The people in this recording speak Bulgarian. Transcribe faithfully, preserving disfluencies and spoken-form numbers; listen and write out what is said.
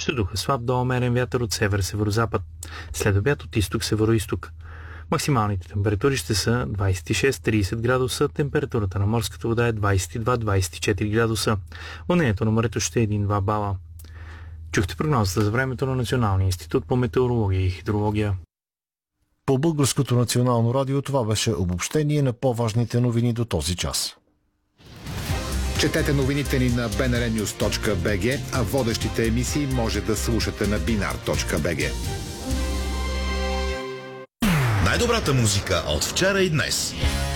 Седуха слаб до умерен вятър от север-северозапад. След обяд от изток-североизток. Максималните температури ще са двадесет и шест до тридесет градуса, температурата на морската вода е двадесет и два до двадесет и четири градуса, вълнението на морето ще е един до два бала. Чухте прогнозата за времето на Националния институт по метеорология и хидрология. По Българското национално радио това беше обобщение на по-важните новини до този час. Четете новините ни на би ен ар нюз точка би джи, а водещите емисии може да слушате на бинар точка би джи. Най-добрата музика от вчера и днес.